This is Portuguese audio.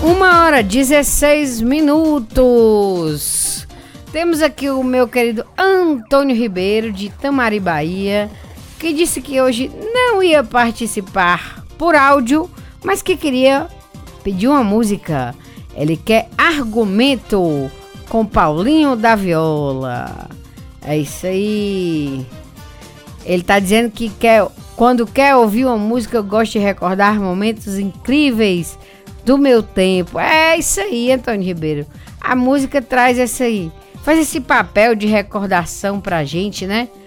1h16. Temos aqui o meu querido Antônio Ribeiro, de Tamari, Bahia, que disse que hoje não ia participar por áudio, mas que queria pedir uma música. Ele quer Argumento, com Paulinho da Viola. É isso aí. Ele tá dizendo que quando quer ouvir uma música, eu gosto de recordar momentos incríveis do meu tempo. É isso aí, Antônio Ribeiro. A música traz essa aí. Faz esse papel de recordação pra gente, né?